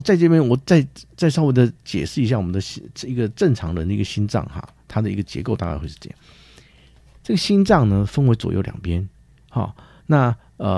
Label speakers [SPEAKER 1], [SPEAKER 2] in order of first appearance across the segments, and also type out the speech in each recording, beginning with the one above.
[SPEAKER 1] 在这边我再稍微的解释一下我们的一个正常人的一个心脏哈，它的一个结构大概会是这样。这个心脏呢分为左右两边，好，那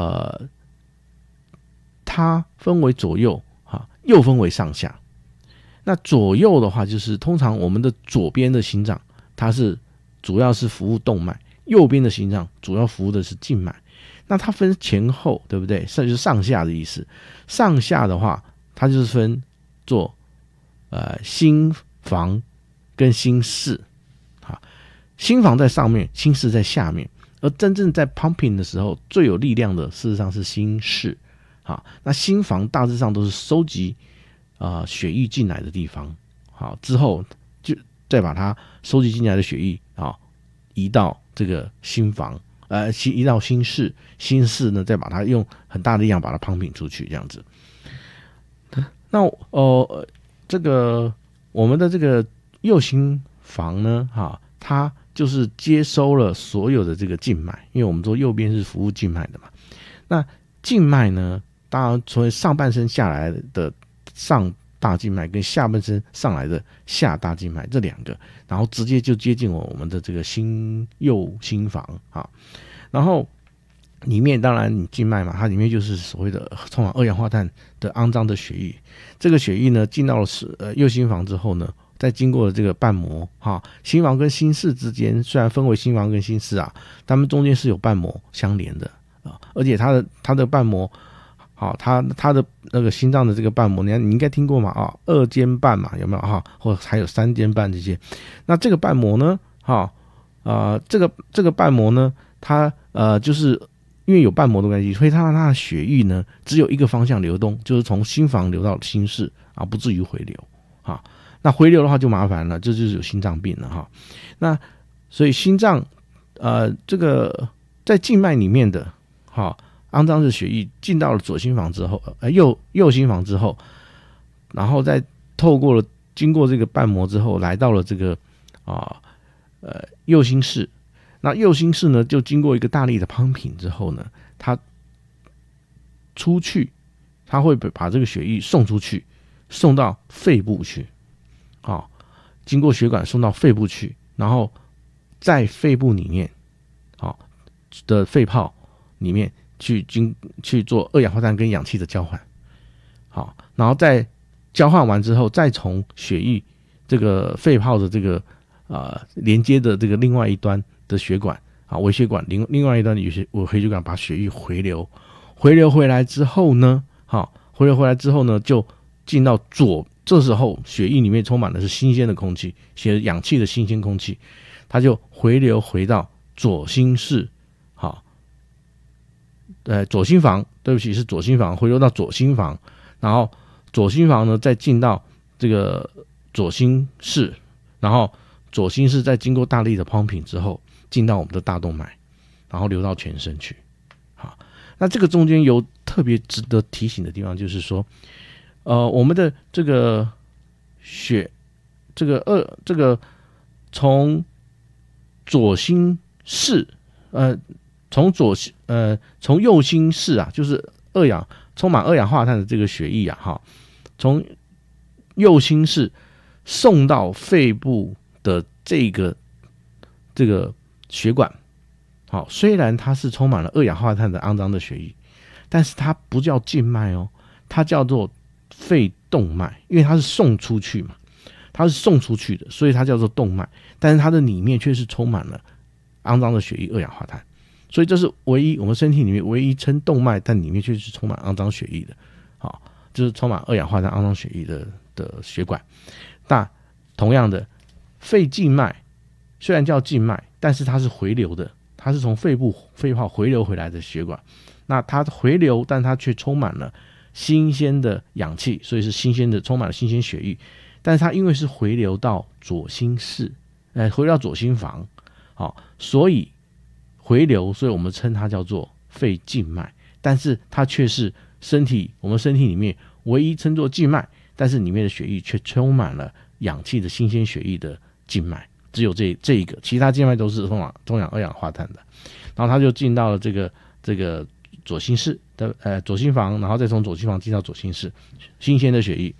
[SPEAKER 1] 它分为左右哈，又分为上下。那左右的话，就是通常我们的左边的心脏，它是主要是服务动脉，右边的心脏主要服务的是静脉。那它分前后，对不对？这就是上下的意思。上下的话，它就是分做心房跟心室，好，心房在上面，心室在下面。而真正在 pumping 的时候，最有力量的事实上是心室。好，那心房大致上都是收集血液进来的地方，好，之后就再把它收集进来的血液移到这个心房，移到心室，心室呢再把它用很大的力量把它 pumping 出去，这样子。那这个我们的这个右心房呢，它就是接收了所有的这个静脉，因为我们说右边是服务静脉的嘛。那静脉呢，当然从上半身下来的上大静脉跟下半身上来的下大静脉这两个，然后直接就接近我们的这个右心房啊。然后里面当然你静脉嘛，它里面就是所谓的充满二氧化碳的肮脏的血液。这个血液呢进到了右心房之后呢，再经过了这个瓣膜心房跟心室之间虽然分为心房跟心室它们中间是有瓣膜相连的而且它的瓣膜它的那个心脏的这个瓣膜，你应该听过嘛二尖瓣嘛，有没有或还有三尖瓣这些。那这个瓣膜呢这个瓣膜呢，它就是因为有瓣膜的关系，所以它的血液呢只有一个方向流动，就是从心房流到心室不至于回流那回流的话就麻烦了，这就是有心脏病了那所以心脏这个在静脉里面的肮脏的血液进到了左心房之后，右心房之后，然后再经过这个瓣膜之后，来到了这个右心室。那右心室呢，就经过一个大力的 pumping 之后呢，它出去，它会把这个血液送出去，送到肺部去，经过血管送到肺部去，然后在肺部里面，的肺泡里面去做二氧化碳跟氧气的交换，然后在交换完之后，再从血液这个肺泡的这个连接的这个另外一端的血管微血管另外一端的微血管把血液回流回来之后呢，就进到这时候血液里面充满的是新鲜的空气，氧气的新鲜空气，它就回流回到左心室，左心房，对不起，是左心房，回流到左心房，然后左心房呢再进到这个左心室，然后左心室再经过大力的 pumping 之后，进到我们的大动脉，然后流到全身去。那这个中间有特别值得提醒的地方，就是说，我们的这个血，这个从左心室，从右心室就是充满二氧化碳的这个血液从右心室送到肺部的这个血管，虽然它是充满了二氧化碳的肮脏的血液，但是它不叫静脉它叫做肺动脉，因为它是送出去嘛，它是送出去的，所以它叫做动脉，但是它的里面却是充满了肮脏的血液二氧化碳，所以这是我们身体里面唯一称动脉，但里面却是充满肮脏血液的，就是充满二氧化碳肮脏血液的血管。那同样的，肺静脉虽然叫静脉，但是它是回流的，它是从肺泡回流回来的血管。那它回流，但它却充满了新鲜的氧气，所以是新鲜的，充满了新鲜血液。但是它因为是回流到左心室，回到左心房，所以回流，所以我们称它叫做肺静脉。但是它却是我们身体里面唯一称作静脉，但是里面的血液却充满了氧气的新鲜血液的静脉，只有这一个，其他静脉都是充满二氧化碳的。然后它就进到了这个左心室的左心房，然后再从左心房进到左心室，新鲜的血液。